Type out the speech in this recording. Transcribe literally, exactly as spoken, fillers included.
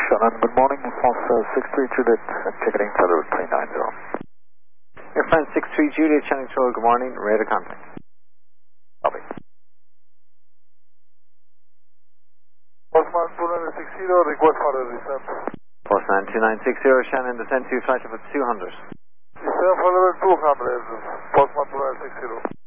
Shannon, good morning. False uh, six three Juliet, ticketing Feather three nine zero. Your friend six three Juliet, Channing Tour, good morning. Radar contact. Copy. Postman two nine six zero, request for a descent. Postman two nine six zero, Shannon, descent to flight level two hundred. Descent for level two hundred, Postman two nine six zero.